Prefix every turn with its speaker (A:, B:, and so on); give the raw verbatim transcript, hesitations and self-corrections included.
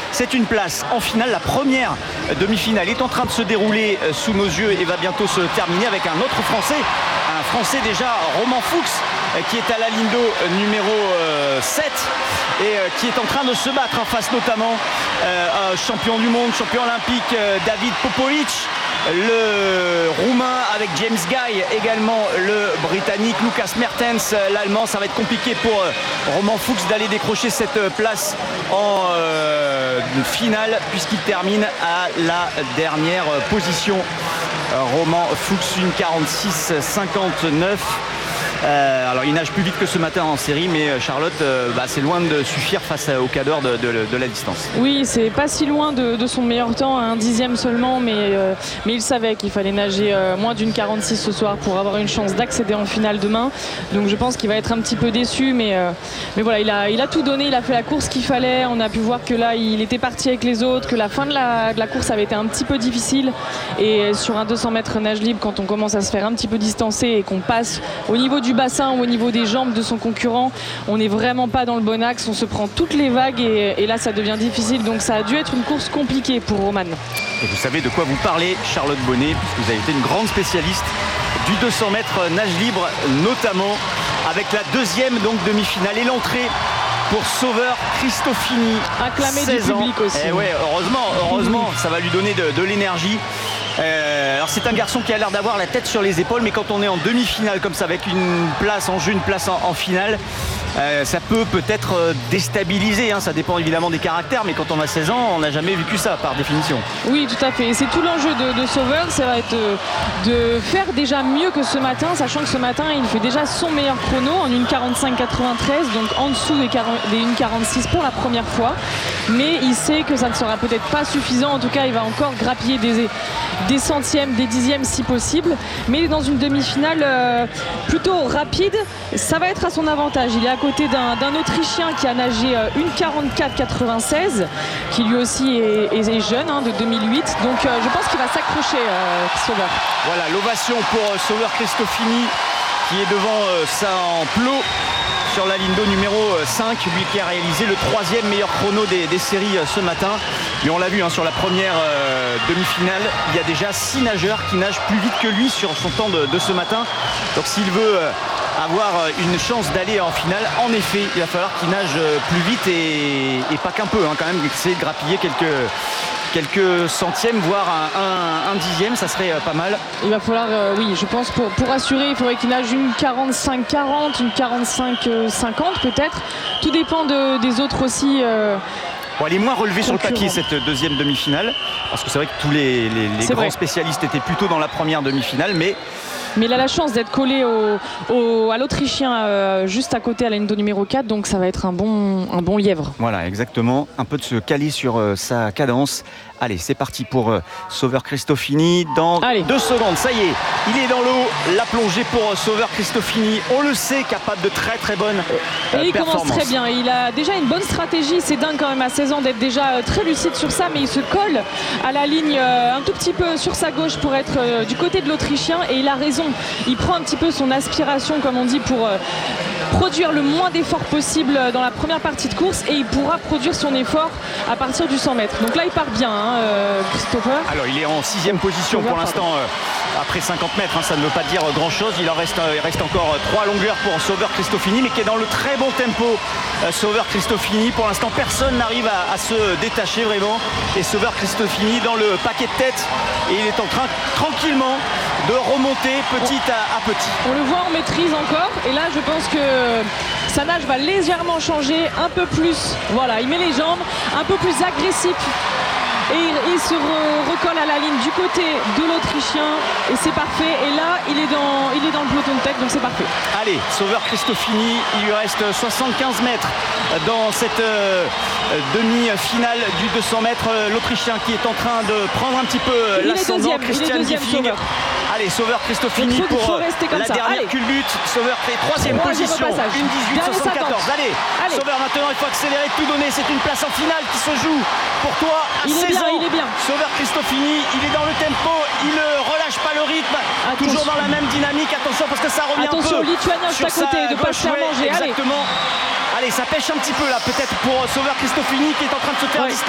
A: c'est une place en finale. La première demi-finale est en train de se dérouler sous nos yeux et va bientôt se terminer avec un autre Français, un Français déjà, Romain Fuchs, qui est à la ligne d'eau numéro sept et qui est en train de se battre en face notamment euh, champion du monde, champion olympique David Popovic, le roumain avec James Guy, également le britannique Lucas Mertens, l'allemand. Ça va être compliqué pour Romain Fuchs d'aller décrocher cette place en euh, finale puisqu'il termine à la dernière position. Romain Fuchs, une quarante-six cinquante-neuf. Euh, alors il nage plus vite que ce matin en série, mais Charlotte, euh, bah, c'est loin de suffire face au cadre de, de, de la distance.
B: Oui, c'est pas si loin de, de son meilleur temps, un dixième seulement, mais, euh, mais il savait qu'il fallait nager euh, moins d'une quarante-six ce soir pour avoir une chance d'accéder en finale demain. Donc je pense qu'il va être un petit peu déçu, mais, euh, mais voilà, il a, il a tout donné, il a fait la course qu'il fallait. On a pu voir que là, il était parti avec les autres, que la fin de la, de la course avait été un petit peu difficile. Et sur un deux cents mètres nage libre, quand on commence à se faire un petit peu distancer et qu'on passe au niveau du du bassin ou au niveau des jambes de son concurrent, on n'est vraiment pas dans le bon axe, on se prend toutes les vagues et, et là ça devient difficile, donc ça a dû être une course compliquée pour Roman.
A: Et vous savez de quoi vous parlez, Charlotte Bonnet, puisque vous avez été une grande spécialiste du deux cents mètres nage libre, notamment avec la deuxième donc demi-finale et l'entrée pour Sauveur Cristofini,
B: acclamé du public
A: ans.
B: aussi.
A: Et ouais, heureusement, heureusement, ça va lui donner de, de l'énergie. Euh, alors c'est un garçon qui a l'air d'avoir la tête sur les épaules, mais quand on est en demi-finale comme ça, avec une place en jeu, une place en, en finale, euh, ça peut peut-être déstabiliser, hein. Ça dépend évidemment des caractères, mais quand on a seize ans, on n'a jamais vécu ça par définition.
B: Oui, tout à fait, et c'est tout l'enjeu de, de Sauveur, ça va être de, de faire déjà mieux que ce matin, sachant que ce matin il fait déjà son meilleur chrono en une quarante-cinq quatre-vingt-treize, donc en dessous des, des une quarante-six pour la première fois, mais il sait que ça ne sera peut-être pas suffisant. En tout cas, il va encore grappiller des des centièmes, des dixièmes si possible, mais il est dans une demi-finale euh, plutôt rapide. Ça va être à son avantage. Il est à côté d'un, d'un Autrichien qui a nagé euh, une quarante-quatre quatre-vingt-seize, qui lui aussi est, est, est jeune, hein, de deux mille huit, donc euh, je pense qu'il va s'accrocher, euh, Sauveur.
A: Voilà, l'ovation pour euh, Sauveur Cristofini qui est devant euh, Saint-Plot sur la ligne d'eau numéro cinq, lui qui a réalisé le troisième meilleur chrono des, des séries euh, ce matin. Et on l'a vu, hein, sur la première euh, demi-finale, il y a déjà six nageurs qui nagent plus vite que lui sur son temps de, de ce matin. Donc s'il veut euh, avoir une chance d'aller en finale, en effet, il va falloir qu'il nage plus vite et, et pas qu'un peu, hein, quand même, essayer de grappiller quelques... quelques centièmes, voire un, un, un dixième, ça serait pas mal.
B: Il va falloir, euh, oui, je pense, pour, pour assurer, il faudrait qu'il nage une quarante-cinq quarante, une quarante-cinq cinquante peut-être. Tout dépend de, des autres aussi. Euh,
A: bon, elle est moins relevée sur le papier, cette deuxième demi-finale, parce que c'est vrai que tous les, les, les grands vrai. spécialistes étaient plutôt dans la première demi-finale, mais...
B: Mais il a la chance d'être collé au, au, à l'Autrichien euh, juste à côté à la ligne d'eau numéro quatre, donc ça va être un bon, un bon lièvre.
A: Voilà, exactement. Un peu de se caler sur euh, sa cadence. Allez, c'est parti pour euh, Sauveur Cristofini dans Allez. deux secondes. Ça y est, il est dans l'eau. La plongée pour euh, Sauveur Cristofini. On le sait, capable de très très bonnes euh,
B: Et il
A: performances.
B: commence très bien. Il a déjà une bonne stratégie. C'est dingue quand même à seize ans d'être déjà euh, très lucide sur ça, mais il se colle à la ligne euh, un tout petit peu sur sa gauche pour être euh, du côté de l'Autrichien. Et il a raison. Il prend un petit peu son aspiration, comme on dit, pour euh, produire le moins d'efforts possible dans la première partie de course, et il pourra produire son effort à partir du cent mètres. Donc là, il part bien, hein, euh, Christopher.
A: Alors, il est en sixième position pour l'instant euh, après cinquante mètres. Hein, ça ne veut pas dire grand chose. Il en reste, euh, il reste encore euh, trois longueurs pour Sauveur Cristofini, mais qui est dans le très bon tempo. Euh, Sauveur Cristofini, pour l'instant, personne n'arrive à, à se détacher vraiment. Et Sauveur Cristofini dans le paquet de tête, et il est en train tranquillement de remonter petit à, à petit.
B: On le voit en maîtrise encore, et là je pense que sa nage va légèrement changer, un peu plus, voilà, il met les jambes, un peu plus agressif, et il, il se re, recolle à la ligne du côté de l'Autrichien, et c'est parfait. Et là il est dans, il est dans le peloton de tête, donc c'est parfait.
A: Allez, Sauveur Cristofini, il lui reste soixante-quinze mètres dans cette euh, demi-finale du deux cents mètres. L'Autrichien qui est en train de prendre un petit peu l'ascendant, Christian Giffing. Allez, Sauveur Cristofini pour la ça. dernière Allez. culbute. Sauveur fait troisième position, une dix-huit soixante-quatorze. Allez. Allez, Sauveur maintenant, il faut accélérer, tout donner. C'est une place en finale qui se joue pour toi à
B: il
A: seize
B: est bien,
A: ans.
B: Il est bien.
A: Sauveur Cristofini, il est dans le tempo, il ne relâche pas le rythme. Attention. Toujours dans la même dynamique. Attention parce que ça revient
B: Attention,
A: un peu.
B: Attention, Lituanien juste à côté, de pas se faire manger.
A: Exactement. Allez. Allez, ça pêche un petit peu là, peut-être pour Sauveur Cristofini qui est en train de se faire ouais.